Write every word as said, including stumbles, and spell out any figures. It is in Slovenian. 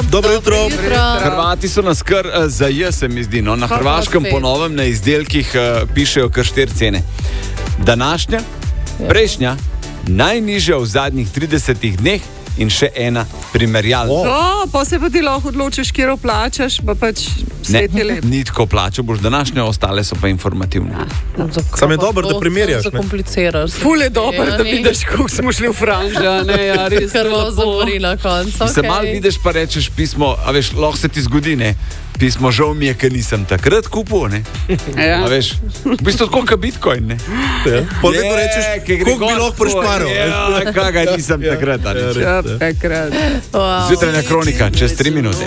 Dobro jutro. Hrvati so nas kar uh, za J, se mi zdi. No? Na Hrvaškem po novem na izdelkih uh, pišejo kar štiri cene. Današnja, prejšnja, najnižja v zadnjih tridesetih dneh in še ena primerjalna. Oh, pa se pa ti lahko odločiš, kjer plačaš, pa pač svet je lep. Ni tako plačal, boš današnja, ostale so pa informativne. Ja. Sam je dobro, da primerjaš. Zakompliciraš. Ful je dobro, da vidiš, kako smo šli v Franža. Ne, ja, res. Krvo zavori na koncu. Okay. Se mal vidiš, pa rečeš pismo, a veš, lahko se ti zgodi, ne? Pismo, žal mi je, ker nisem takrat kupil, ne? Ja. A veš, v bistvu tako kot Bitcoin, ne? Ja. Pa vedno rečeš, koliko bi lahko prišparil. Ja, kaj ga nisem takrat, a ne? Ja, takrat. Wow. Zjutrajna kronika, čez tri minute.